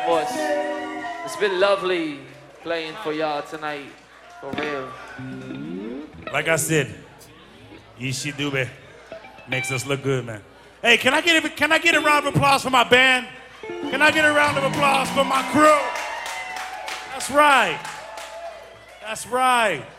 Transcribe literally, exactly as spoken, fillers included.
much. It's been lovely playing for y'all tonight, for real. Like I said, Ishi Dube makes us look good, man. Hey, can I get a, can I get a round of applause for my band? Can I get a round of applause for my crew? That's right. That's right.